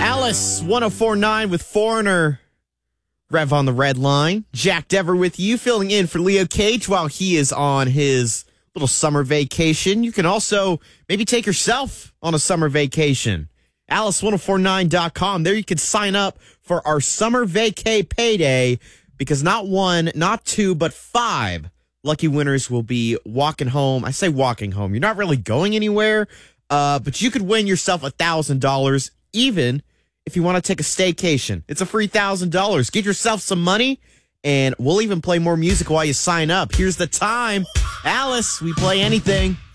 Alice, 1049 with Foreigner. Rev on the red line. Jack Dever with you, filling in for Leo Cage while he is on his little summer vacation. You can also maybe take yourself on a summer vacation. Alice1049.com. There you can sign up for our summer vacay payday because not one, not two, but 5 lucky winners will be walking home. I say walking home. You're not really going anywhere, but you could win yourself $1,000 even if you want to take a staycation. It's a free $1,000. Get yourself some money, and we'll even play more music while you sign up. Here's the time. Alice, we play anything.